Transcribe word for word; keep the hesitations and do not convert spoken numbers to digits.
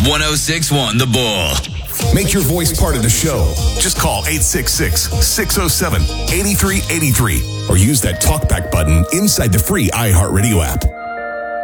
one oh six point one The Bull. Make your voice part of the show. Just call eight six six, six oh seven, eight three eight three or use that talkback button inside the free iHeartRadio app.